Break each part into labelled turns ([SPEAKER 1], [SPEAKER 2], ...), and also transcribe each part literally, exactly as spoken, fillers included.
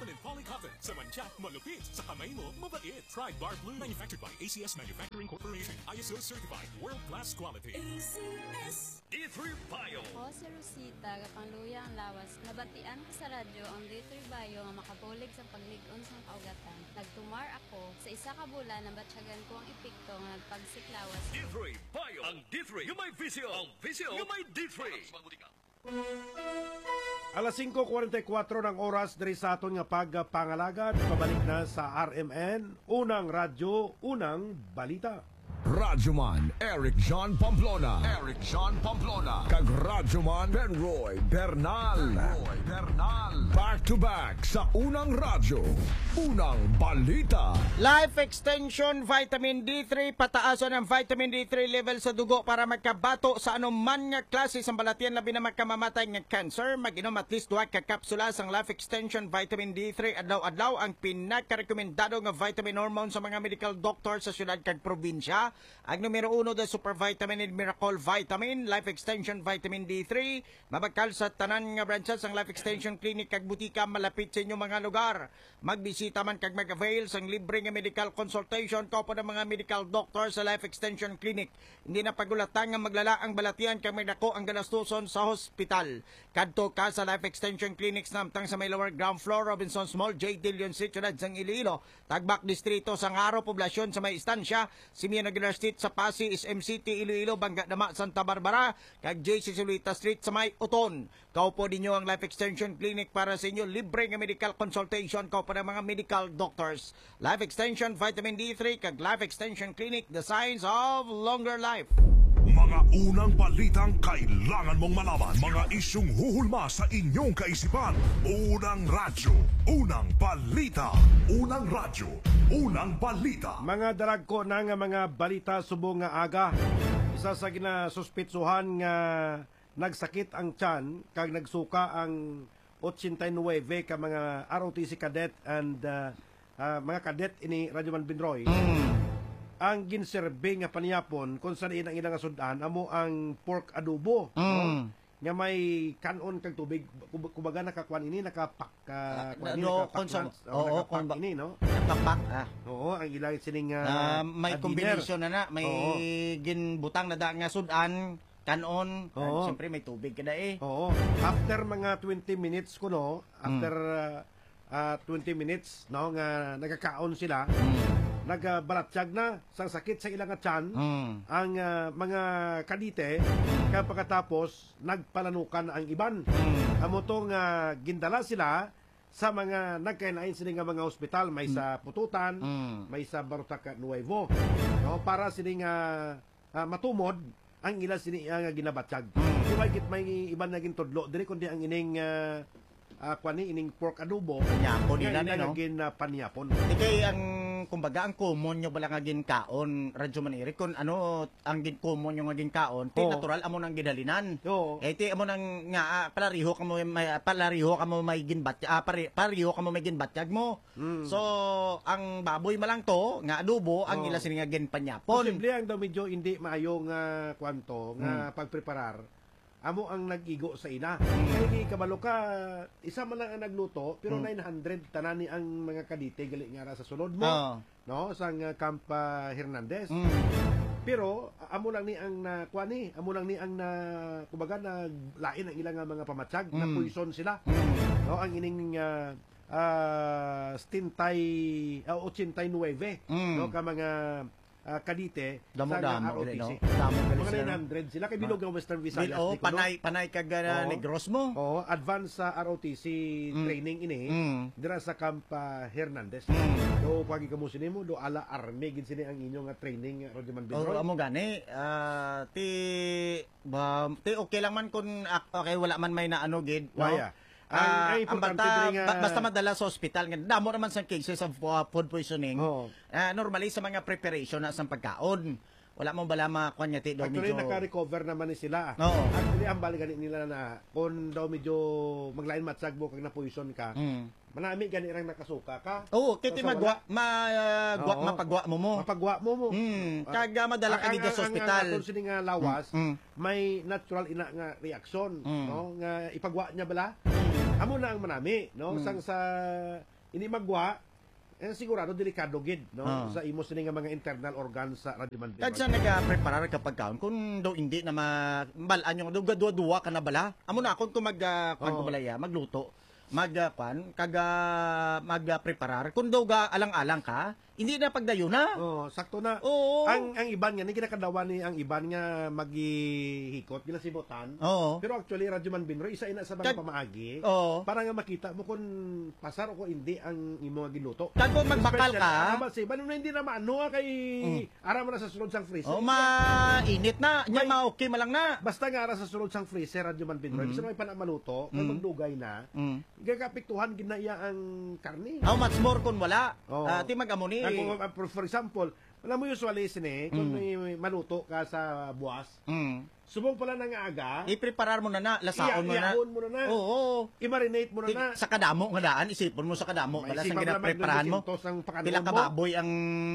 [SPEAKER 1] Permanent polycotton. Sa mancha, malupit. Sa kamay mo, mabait. Try Bar Blue. Manufactured by A C S Manufacturing Corporation. I S O certified. World-class quality.
[SPEAKER 2] A C S
[SPEAKER 1] D three Bio.
[SPEAKER 3] Ako si Rosita, kapangluya ang lawas. Nabatian ko sa radyo ang D three Bio nga makabulig sa paglig-on sa kaugatan. Nagtumar ako sa isa ka bulan na batsyagan ko ang epekto nga nagpagsiklawas.
[SPEAKER 1] D three Bio. Ang D three yung may visyo. Ang visyo yung may D three.
[SPEAKER 4] Alas singko kuwarenta y kwatro ng oras diri sa aton nga pagpangalagad. Pabalik na sa R M N, unang radyo, unang balita.
[SPEAKER 5] Radyoman Eric John Pamplona. Eric John Pamplona. Kag Radyoman Benroy Bernal. Benroy Bernal. Back to back sa unang radyo, unang balita.
[SPEAKER 6] Life Extension Vitamin D three, pataason ang vitamin D three level sa dugo para magkabato sa anuman nga klase sa balatian labi na magkamamatay nga cancer. Mag-inom at least duha ka kapsula sang Life Extension Vitamin D three adlaw-adlaw, ang pinaka-rekomendado nga vitamin hormone sa mga medical doctor sa syudad kag probinsya. Ang numero uno the Super Vitamin and Miracle Vitamin, Life Extension Vitamin D three, mabakal sa tanan nga branches ang Life Extension Clinic kag butika malapit sa inyong mga lugar. Magbisita man kag mag-avail sang libre nga medical consultation kaupo ng mga medical doctor sa Life Extension Clinic. Hindi na pagulatan nga maglala ang balatian kag may dako ang galastuson sa hospital. Kadto ka sa Life Extension Clinics namtang sa may lower ground floor, Robinsons Mall, J. Dillon Street, syudad sang Iloilo. Tagbak distrito sa Ngaro, poblasyon sa may istansya, Simeon Aguilar Street sa Pasig, S M City, Iloilo, Bangga Dama, Santa Barbara, kag J C Solita Street sa may Uton. Kaupo dinyo ang Life Extension Clinic para sa inyo libre nga medical consultation kaupo ng mga medical doctors. Life Extension Vitamin D three kag Life Extension Clinic, the signs of longer life.
[SPEAKER 5] Mga unang balitang kailangan mong malaman. Mga isyung huhulma sa inyong kaisipan. Unang radyo, unang balita. Unang radyo, unang balita.
[SPEAKER 4] Mga daragko na nga mga balita subong nga aga. Isa sa ginasuspitsuhan nga nagsakit ang tiyan kag nagsuka ang eighty-nine ka mga R O T C cadet and uh, uh, mga cadet ini Radyoman Benroy. Mm. Ang ginserbe nga paniyapon kung saan ang ilang sudan amo ang pork adobo. Mm. No? Nga may kanon kag tubig, kumbaga nakakuan ini nakapak uh,
[SPEAKER 6] uh, no,
[SPEAKER 4] nakapak
[SPEAKER 6] oo,
[SPEAKER 4] nakapak ini no.
[SPEAKER 6] Nakapak ah.
[SPEAKER 4] Oo, ang ilang sining
[SPEAKER 6] uh, uh, may combination na na, may oo. Ginbutang na da nga sudan kanon,
[SPEAKER 4] oo.
[SPEAKER 6] Siyempre may tubig kada eh.
[SPEAKER 4] Oo. After mga twenty minutes kuno, after mm. uh, twenty minutes no nga nagkakaon sila. Mm. Nagbalatsyag na sa sakit sa ilang tiyan mm. ang uh, mga kadite mm. kaya pagkatapos nagpalanukan ang iban. Mm. Amo tong uh, gindala sila sa mga nagkainain sila nga mga ospital, may mm. sa Pututan, mm. may sa Barutaca Nuevo. No, para sila nga uh, matumod ang ila sini uh, nga ginabatsyag. Mm. Di ba git may iban na gintudlo diri kundi ang ining uh, uh, kwani ining pork adobo.
[SPEAKER 6] Panyapon nila
[SPEAKER 4] no.
[SPEAKER 6] no.
[SPEAKER 4] Gin uh, panyapon.
[SPEAKER 6] Di kay ang kumbaga ang common nyo bala nga ginkaon radyo man iri kun ano ang gin common nyo nga ginkaon ti oh. Natural amo nang gidalinan oh. Eh ti amo nang nga ah, palariho kamo may palariho kamo may ginbat ah, pari, pariho kamo may ginbatyag mo mm. So ang baboy malang to nga adobo ang oh. Ila sini nga ginpanyapon.
[SPEAKER 4] Posible ang daw medyo hindi maayo nga kwanto nga mm. pagpreparar amo ang nag-igo sa ina. Kaya mm. kabalo ka, isa man lang ang nagluto, pero mm. nine hundred tanani ang mga kadite gali nga ra sa sulod mo. Oh. No, sang uh, Camp uh, Hernandez. Mm. Pero amo lang ni ang na kuani, amo lang ni ang na kumbaga na lain ang ilang mga pamatsyag, mm. na poison sila. Mm. No, ang ining uh, uh, stintay uh, eighty-nine mm. no ka mga Uh, kadite
[SPEAKER 6] damo
[SPEAKER 4] sa
[SPEAKER 6] damo
[SPEAKER 4] R O T C.
[SPEAKER 6] No? Damo
[SPEAKER 4] mga nine hundred sila kay bilog ng Western Visayas.
[SPEAKER 6] Oh, panay panay kag uh, Negros mo.
[SPEAKER 4] Oh, advance sa R O T C mm. training ini mm. dira sa Camp uh, Hernandez. Mm. Do pagi kamo sini mo do ala army gid sini ang inyo nga training Rodman Benroy.
[SPEAKER 6] Oh, amo gani uh, ti ba, ti okay lang man kun okay wala man may naano gid. No?
[SPEAKER 4] Waya.
[SPEAKER 6] Uh, ang bata, nga, basta madala sa ospital nga damo naman sa cases of uh, food poisoning. Oh. Uh, normally sa mga preparation na sa pagkaon. Wala mo bala makuha niya ti daw medyo.
[SPEAKER 4] Actually naka-recover naman ni sila.
[SPEAKER 6] Oo.
[SPEAKER 4] Actually ang balikan nila na kung daw medyo maglain matsag mo kag na poison ka. Mm. Manami gani rang nakasuka ka.
[SPEAKER 6] Oo, kiti so, magwa ma uh, gwa, mapagwa mo mo.
[SPEAKER 4] Mapagwa mo mo.
[SPEAKER 6] Mm. Kag uh, madala ka dito sa ospital.
[SPEAKER 4] Ang ang nga lawas, mm. Mm. may natural ina nga reaction, mm. no? Nga ipagwa niya bala. Mm. Amo na ang manami, no? Mm. Sang sa ini magwa, eh, sigurado delikado gid no
[SPEAKER 6] Ah.
[SPEAKER 4] sa imo sini nga mga internal organ sa radyoman.
[SPEAKER 6] Kad sa nag-preparar kapag kaon kung do hindi na mabalaan yung duwa-duwa ka na bala. Amo na akon kung mag uh, kuan ko
[SPEAKER 4] Oo.
[SPEAKER 6] balaya, magluto, mag uh, kuan kaga mag-preparar kung do ga alang-alang ka, hindi na pagdayo na.
[SPEAKER 4] Oh, sakto na.
[SPEAKER 6] Oo.
[SPEAKER 4] Ang ang iban nga ni ginakadawa ni ang iban nga magihikot gila sibutan.
[SPEAKER 6] Oo.
[SPEAKER 4] Pero actually radyo man binro isa ina sa mga
[SPEAKER 6] Kag-
[SPEAKER 4] pamaagi.
[SPEAKER 6] Oo.
[SPEAKER 4] Para nga makita mo kung pasar o kung hindi ang imo nga giluto.
[SPEAKER 6] Kag kung magbakal ka,
[SPEAKER 4] Especially, si banon na hindi na maano ah, kay ara mo na sa sulod sang freezer.
[SPEAKER 6] oh mainit na, nya
[SPEAKER 4] May-
[SPEAKER 6] ma okay malang na.
[SPEAKER 4] Basta nga ara sa sulod sang freezer radyo man binro.
[SPEAKER 6] Mm.
[SPEAKER 4] Bisa may panamaluto, kung
[SPEAKER 6] Mm.
[SPEAKER 4] magdugay na,
[SPEAKER 6] Mm.
[SPEAKER 4] gagapiktuhan ginaya ang karne.
[SPEAKER 6] How much more kung wala?
[SPEAKER 4] Oo.
[SPEAKER 6] Ah, ti mag-amo ni.
[SPEAKER 4] Ah, kung, ah, for, for example, alam mo usually sini, kung
[SPEAKER 6] Mm.
[SPEAKER 4] may maluto ka sa buwas,
[SPEAKER 6] Mm.
[SPEAKER 4] subong pala ng aga,
[SPEAKER 6] I-preparar mo na na, lasaon mo na.
[SPEAKER 4] iyaon mo na na,
[SPEAKER 6] Oo.
[SPEAKER 4] i-marinate mo na
[SPEAKER 6] Ti-
[SPEAKER 4] na.
[SPEAKER 6] sa kadamo nga daan, isipon mo sa kadamo pala sa
[SPEAKER 4] Maisipan mo naman
[SPEAKER 6] ginapreparahan mo.
[SPEAKER 4] gamitin to sang pakanon
[SPEAKER 6] Pila ka
[SPEAKER 4] mo.
[SPEAKER 6] baboy ang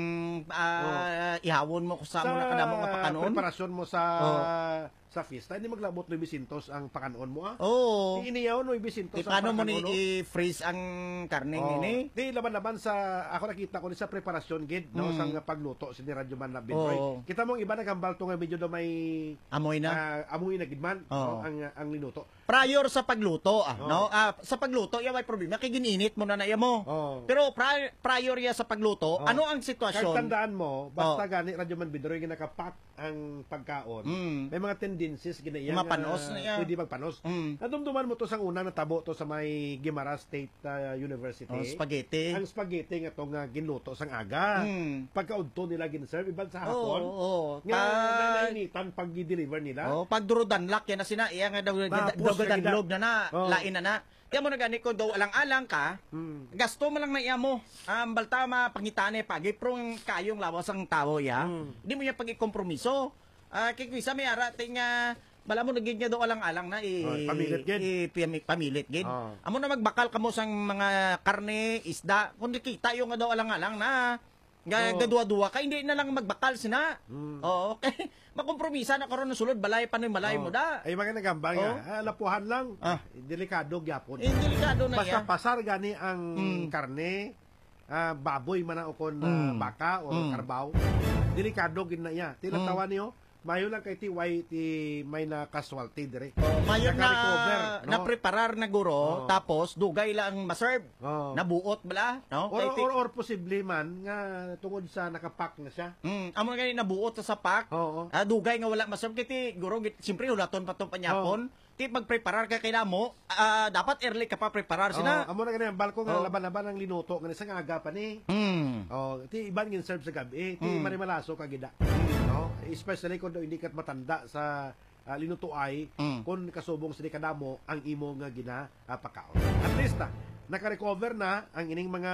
[SPEAKER 6] ah, ihawon mo sa mo na kadamo nga pakanoon.
[SPEAKER 4] preparasyon mo sa
[SPEAKER 6] Oo.
[SPEAKER 4] sa fiesta, hindi maglabot no bisintos ang pakanoon mo ah.
[SPEAKER 6] Oo.
[SPEAKER 4] Iniyaw no bisintos
[SPEAKER 6] Di
[SPEAKER 4] ang
[SPEAKER 6] paano mo ni
[SPEAKER 4] pakanoon.
[SPEAKER 6] i-freeze ang karne
[SPEAKER 4] Oh.
[SPEAKER 6] ini?
[SPEAKER 4] Di laban-laban sa ako nakita ko ni sa preparasyon gid no
[SPEAKER 6] Mm.
[SPEAKER 4] sang pagluto si Radyo Man na Binoy.
[SPEAKER 6] Oo.
[SPEAKER 4] Kita mo ang iba nagambal to nga medyo daw may
[SPEAKER 6] Amoy na.
[SPEAKER 4] ah, amoy na gid man
[SPEAKER 6] Oo.
[SPEAKER 4] no, ang ang linuto.
[SPEAKER 6] Prior sa pagluto, ah,
[SPEAKER 4] Oo.
[SPEAKER 6] no? Ah, sa pagluto, yan may problema. Kay gininit mo na na yan mo.
[SPEAKER 4] Oh.
[SPEAKER 6] Pero pri- prior ya sa pagluto,
[SPEAKER 4] Oo.
[SPEAKER 6] ano ang
[SPEAKER 4] Kaya
[SPEAKER 6] sitwasyon?
[SPEAKER 4] tandaan mo, basta
[SPEAKER 6] Oo.
[SPEAKER 4] gani Radyo Man Binoy nga nakapak ang pagkaon.
[SPEAKER 6] Mm.
[SPEAKER 4] May mga tendencies ginaya
[SPEAKER 6] Mapanos na yan.
[SPEAKER 4] pwede magpanos.
[SPEAKER 6] Mm.
[SPEAKER 4] Nadumduman mo to sang una natabo to sa may Guimaras State uh, University.
[SPEAKER 6] Oh, spaghetti.
[SPEAKER 4] Ang spaghetti nga to nga ginuto sang aga.
[SPEAKER 6] Mm.
[SPEAKER 4] Pagkaudto nila ginserve iban sa
[SPEAKER 6] Oo,
[SPEAKER 4] hapon.
[SPEAKER 6] oo.
[SPEAKER 4] Nga
[SPEAKER 6] Pag-
[SPEAKER 4] nainitan pag i-deliver nila.
[SPEAKER 6] Oh, pag durudanlak yan na sina, iya nga daw
[SPEAKER 4] Tapos
[SPEAKER 6] daw
[SPEAKER 4] kagida.
[SPEAKER 6] log na na,
[SPEAKER 4] Oh.
[SPEAKER 6] lain na na. Kaya mo na gani ko daw alang-alang ka,
[SPEAKER 4] Mm.
[SPEAKER 6] gasto mo lang na iya mo. Ang balta ma pangitane pagi prong kayong lawas ang tao ya.
[SPEAKER 4] Mm.
[SPEAKER 6] Hindi mo yan pag-ikompromiso. Ah, kay Kwisa may ara tinga bala mo naging niya daw alang-alang na i,
[SPEAKER 4] Oh, pamilit gid.
[SPEAKER 6] i- pami- pamilit gid.
[SPEAKER 4] Oh.
[SPEAKER 6] Amo na magbakal kamo sang mga karne, isda, kung di kita yung nga daw alang-alang na nga
[SPEAKER 4] Oh.
[SPEAKER 6] gadua-dua ka hindi na lang magbakal sina.
[SPEAKER 4] Mm.
[SPEAKER 6] Oo, okay. Makompromisa na karon ng sulod balay pa malay mo
[SPEAKER 4] Oh.
[SPEAKER 6] da.
[SPEAKER 4] Ay mga nagambal nga.
[SPEAKER 6] Oh.
[SPEAKER 4] Ah, lapuhan lang.
[SPEAKER 6] Ah.
[SPEAKER 4] Delikado gyapon.
[SPEAKER 6] Eh, delikado na
[SPEAKER 4] Basta
[SPEAKER 6] yan.
[SPEAKER 4] pasar gani ang
[SPEAKER 6] Mm.
[SPEAKER 4] karne, ah, baboy man na o kon
[SPEAKER 6] Mm.
[SPEAKER 4] baka o
[SPEAKER 6] Mm.
[SPEAKER 4] karbaw. Delikado gid na iya. Tila
[SPEAKER 6] Mm.
[SPEAKER 4] tawa niyo, mayo lang kay ti why ti may na casualty dire.
[SPEAKER 6] Oh, mayon
[SPEAKER 4] Naka-recover,
[SPEAKER 6] na
[SPEAKER 4] no?
[SPEAKER 6] na preparar na guro
[SPEAKER 4] Oo.
[SPEAKER 6] tapos dugay lang ma-serve.
[SPEAKER 4] Oh.
[SPEAKER 6] Nabuot bala, no?
[SPEAKER 4] Or,
[SPEAKER 6] Kay ti-
[SPEAKER 4] or, or posible man nga tungod sa nakapack na siya.
[SPEAKER 6] Mm, amo na gani nabuot sa sapak.
[SPEAKER 4] Oo.
[SPEAKER 6] Ah, dugay nga wala maserve kay ti guro git siyempre hulaton pa tong panyapon. Ti pagpreparar ka kay namo, ah, dapat early ka pa preparar
[SPEAKER 4] Oh,
[SPEAKER 6] sina.
[SPEAKER 4] amo na ganyan balko nga
[SPEAKER 6] Oo.
[SPEAKER 4] laban-laban ang linuto nga sa aga pa ni.
[SPEAKER 6] Mm.
[SPEAKER 4] Oh, ti iban gin serve sa gabi, ti
[SPEAKER 6] Mm.
[SPEAKER 4] marimalaso kagida. No? Especially kung do hindi kat matanda sa ah, linuto ay
[SPEAKER 6] Mm.
[SPEAKER 4] kung kasubong sa kadamo ang imo nga gina ah, pagkaon. At least na naka-recover na ang ining mga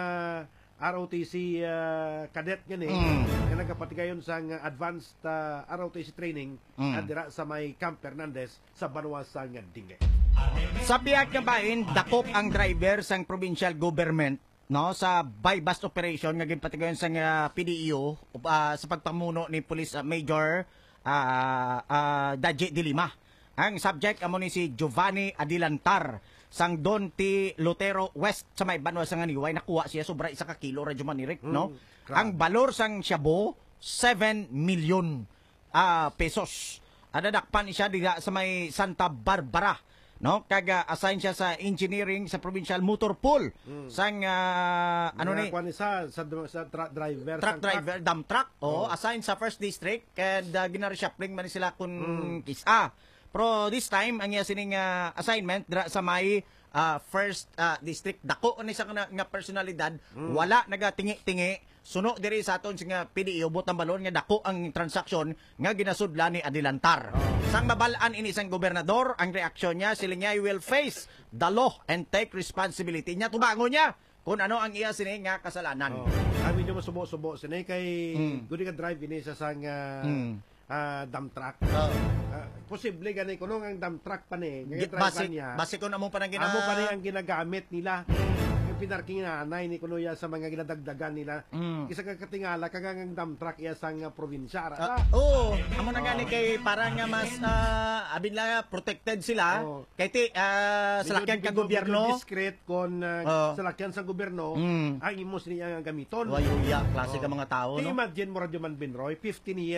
[SPEAKER 4] R O T C ah, cadet gani
[SPEAKER 6] Mm.
[SPEAKER 4] nga nagkapatigayon sa nga advanced ah, R O T C training
[SPEAKER 6] Mm.
[SPEAKER 4] adira sa may Camp Fernandez sa Banuasa nga Dinge.
[SPEAKER 6] Sa Piat nga bahin, dakop ang driver sang provincial government no sa bypass operation nga ginpatigayon sa nga P D E O uh, sa pagpamuno ni Police uh, Major uh, uh, Daje de Lima. Ang subject amo ni si Giovanni Adilantar sang Don T. Lutero West sa may Banwa sa Nganiway nakuha siya sobra isa ka kilo radyo manirik no.
[SPEAKER 4] grabe.
[SPEAKER 6] Ang balor sang Shabu seven million ah, pesos. Adadakpan siya diga sa may Santa Barbara no kaga assign siya sa engineering sa provincial motor pool sang ah, ano ni
[SPEAKER 4] Kuha ni sa sa, sa tra- driver
[SPEAKER 6] truck
[SPEAKER 4] sang
[SPEAKER 6] driver dump truck oh,
[SPEAKER 4] Oh.
[SPEAKER 6] assign sa first district and uh, gina-reshuffling man sila kun kisa pero this time ang iya sining ah, assignment dira sa may ah, first ah, district dako ni sa nga, nga personalidad wala nagatingi-tingi suno diri sa aton nga P D E O butang balon nga dako ang transaksyon nga ginasudla ni Adilantar. Sang mabalaan ini sang gobernador, ang reaksyon niya sila niya will face the law and take responsibility niya tubangon niya kung ano ang iya sini nga kasalanan.
[SPEAKER 4] Oh. Ay medyo masubo-subo sinay kay
[SPEAKER 6] Mm.
[SPEAKER 4] gudi ka drive ini sa sang ah,
[SPEAKER 6] Mm.
[SPEAKER 4] ah, dump truck.
[SPEAKER 6] Oh.
[SPEAKER 4] Ah, posible gani kuno ang dump truck pa ni. Nga
[SPEAKER 6] Gi-
[SPEAKER 4] driver
[SPEAKER 6] Base,
[SPEAKER 4] niya.
[SPEAKER 6] base ko na mo pa nang gina...
[SPEAKER 4] Amo pa ni ang ginagamit nila. pinarking nanay ni kunuya sa mga ginadagdagan nila.
[SPEAKER 6] Mm.
[SPEAKER 4] Isa ka katingala kagang dump truck iya sang uh, probinsya.
[SPEAKER 6] Ah, Oo, amo na gani kay parang nga mas ah, abin lang protected sila.
[SPEAKER 4] Oo.
[SPEAKER 6] Kay ti ah, salakyan ka gobyerno.
[SPEAKER 4] Discreet kon uh,
[SPEAKER 6] Oo.
[SPEAKER 4] salakyan sa gobyerno
[SPEAKER 6] Mm.
[SPEAKER 4] ang imos niya gamiton.
[SPEAKER 6] Wayuya, klase ka mga tao,
[SPEAKER 4] Di
[SPEAKER 6] no?
[SPEAKER 4] imagine mo Radyo Man Binroy, fifteen years